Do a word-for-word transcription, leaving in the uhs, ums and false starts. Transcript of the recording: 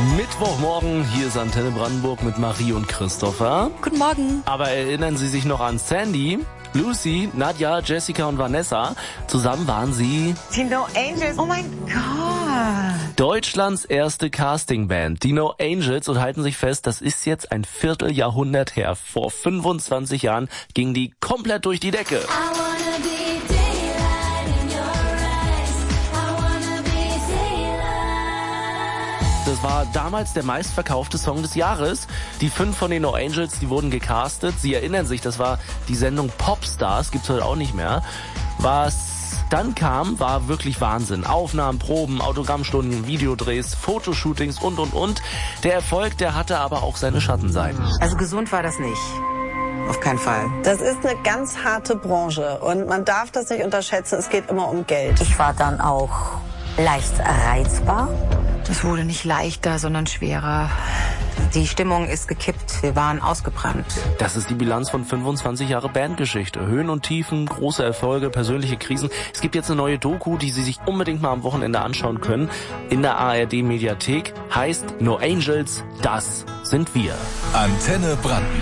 Mittwochmorgen, hier ist Antenne Brandenburg mit Marie und Christopher. Guten Morgen. Aber erinnern Sie sich noch an Sandy, Lucy, Nadja, Jessica und Vanessa? Zusammen waren sie Die No Angels. Oh mein Gott. Deutschlands erste Castingband, die No Angels, und halten sich fest, das ist jetzt ein Vierteljahrhundert her. Vor fünfundzwanzig Jahren ging die komplett durch die Decke. Das war damals der meistverkaufte Song des Jahres. Die fünf von den No Angels, die wurden gecastet. Sie erinnern sich, das war die Sendung Popstars, gibt's heute auch nicht mehr. Was dann kam, war wirklich Wahnsinn. Aufnahmen, Proben, Autogrammstunden, Videodrehs, Fotoshootings und, und, und. Der Erfolg, der hatte aber auch seine Schattenseiten. Also gesund war das nicht. Auf keinen Fall. Das ist eine ganz harte Branche und man darf das nicht unterschätzen. Es geht immer um Geld. Ich war dann auch leicht reizbar. Das wurde nicht leichter, sondern schwerer. Die Stimmung ist gekippt. Wir waren ausgebrannt. Das ist die Bilanz von fünfundzwanzig Jahre Bandgeschichte. Höhen und Tiefen, große Erfolge, persönliche Krisen. Es gibt jetzt eine neue Doku, die Sie sich unbedingt mal am Wochenende anschauen können. In der A R D Mediathek. Heißt No Angels, das sind wir. Antenne Brandenburg.